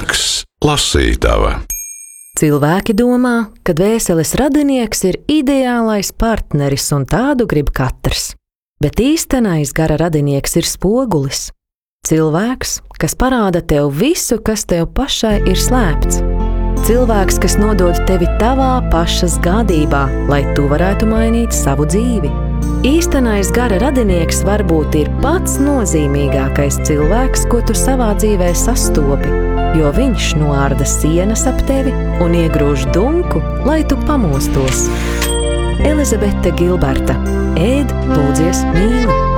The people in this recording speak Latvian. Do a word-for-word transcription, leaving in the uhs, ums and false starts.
Cilvēks lasītava. Cilvēki domā, ka dvēseles radinieks ir ideālais partneris un tādu grib katrs. Bet īstenais gara radinieks ir spogulis. Cilvēks, kas parāda tev visu, kas tev pašai ir slēpts. Cilvēks, kas nodod tevi tavā pašas gādībā, lai tu varētu mainīt savu dzīvi. Īstenais gara radinieks varbūt ir pats nozīmīgākais cilvēks, ko tu savā dzīvē sastopi, jo viņš noārda sienas ap tevi un iegrūž dunku, lai tu pamostos. Elizabete Gilberta. Ēd, lūdzies, mīli.